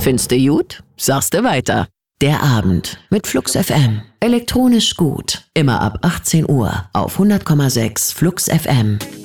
Findste gut? Sagste weiter. Der Abend mit Flux FM. Elektronisch gut. Immer ab 18 Uhr auf 100,6 Flux FM.